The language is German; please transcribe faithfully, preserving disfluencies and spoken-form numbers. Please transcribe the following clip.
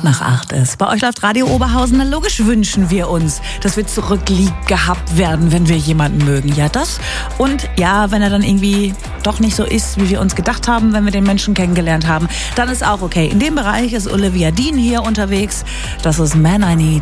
acht nach acht ist. Bei euch läuft Radio Oberhausen. Na, logisch wünschen wir uns, dass wir zurücklieb gehabt werden, wenn wir jemanden mögen. Ja, das. Und ja, wenn er dann irgendwie doch nicht so ist, wie wir uns gedacht haben, wenn wir den Menschen kennengelernt haben, dann ist auch okay. In dem Bereich ist Olivia Dean hier unterwegs. Das ist Man I Need.